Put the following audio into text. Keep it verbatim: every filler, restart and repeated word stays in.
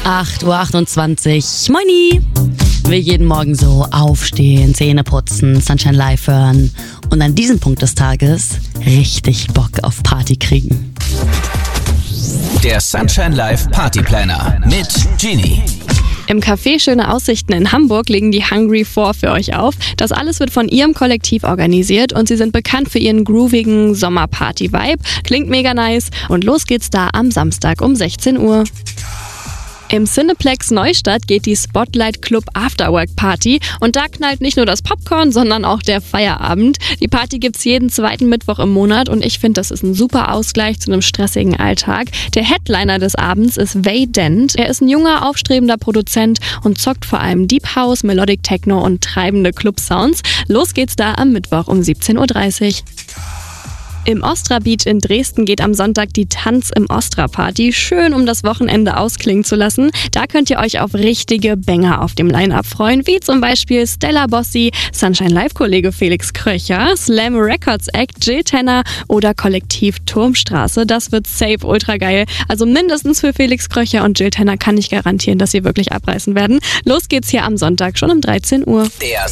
acht Uhr achtundzwanzig. Moini! Wir jeden Morgen so aufstehen, Zähne putzen, Sunshine Live hören und an diesem Punkt des Tages richtig Bock auf Party kriegen. Der Sunshine Live Partyplanner mit Genie. Im Café Schöne Aussichten in Hamburg legen die Hungry Four für euch auf. Das alles wird von ihrem Kollektiv organisiert und sie sind bekannt für ihren groovigen Sommerparty-Vibe. Klingt mega nice und los geht's da am Samstag um sechzehn Uhr. Im Cineplex Neustadt geht die Spotlight Club Afterwork Party und da knallt nicht nur das Popcorn, sondern auch der Feierabend. Die Party gibt's jeden zweiten Mittwoch im Monat und ich finde, das ist ein super Ausgleich zu einem stressigen Alltag. Der Headliner des Abends ist Vay Dent. Er ist ein junger, aufstrebender Produzent und zockt vor allem Deep House, Melodic Techno und treibende Club-Sounds. Los geht's da am Mittwoch um siebzehn Uhr dreißig. Im Ostra Beach in Dresden geht am Sonntag die Tanz im Ostra Party, schön um das Wochenende ausklingen zu lassen. Da könnt ihr euch auf richtige Banger auf dem Line-Up freuen, wie zum Beispiel Stella Bossi, Sunshine Live-Kollege Felix Kröcher, Slam Records Act Jill Tenner oder Kollektiv Turmstraße. Das wird safe ultra geil. Also mindestens für Felix Kröcher und Jill Tenner kann ich garantieren, dass sie wirklich abreißen werden. Los geht's hier am Sonntag schon um dreizehn Uhr. Der